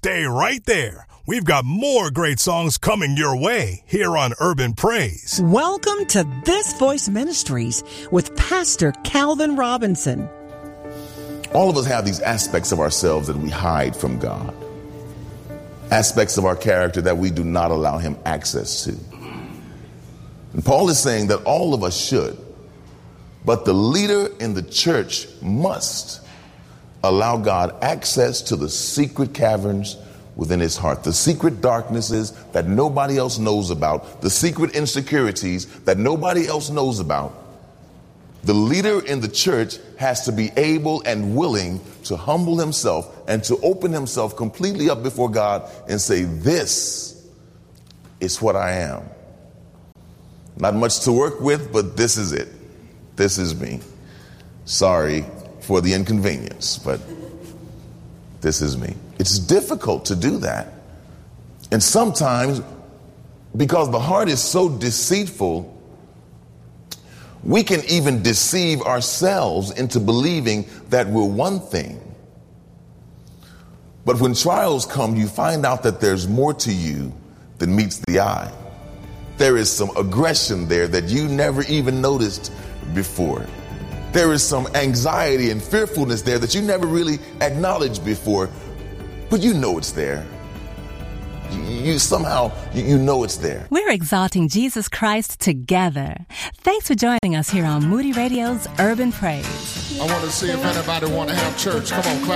Stay right there. We've got more great songs coming your way here on Urban Praise. Welcome to This Voice Ministries with Pastor Calvin Robinson. All of us have these aspects of ourselves that we hide from God. Aspects of our character that we do not allow him access to. And Paul is saying that all of us should, but the leader in the church must allow God access to the secret caverns within his heart, the secret darknesses that nobody else knows about, the secret insecurities that nobody else knows about. The leader in the church has to be able and willing to humble himself and to open himself completely up before God and say, this is what I am. Not much to work with, but this is it. This is me. Sorry for the inconvenience, but this is me. It's difficult to do that. And sometimes, because the heart is so deceitful, we can even deceive ourselves into believing that we're one thing. But when trials come, you find out that there's more to you than meets the eye. There is some aggression there that you never even noticed before. There is some anxiety and fearfulness there that you never really acknowledged before, but you know it's there. You somehow know it's there. We're exalting Jesus Christ together. Thanks for joining us here on Moody Radio's Urban Praise. I want to see if anybody want to have church. Come on, clap.